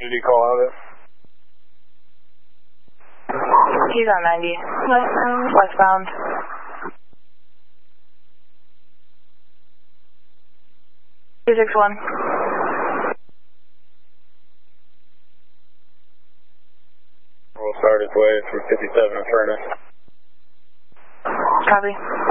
Did he call out it? He's on 90. Westbound. Two 6-1. We'll start his way through 57 and Furnace. Copy.